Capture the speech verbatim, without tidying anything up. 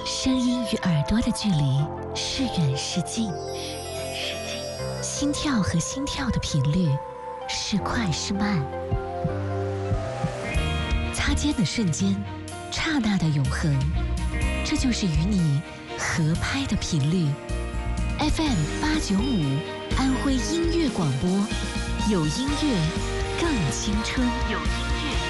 声音与耳朵的距离是远是近，心跳和心跳的频率是快是慢，擦肩的瞬间，刹那的永恒，这就是与你合拍的频率。 F M 八九五安徽音乐广播，有音乐更青春。有音乐